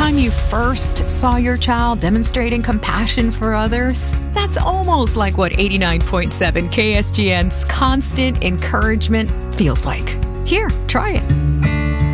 time you first saw your child demonstrating compassion for others? That's almost like what 89.7 KSGN's constant encouragement feels like. Here, try it.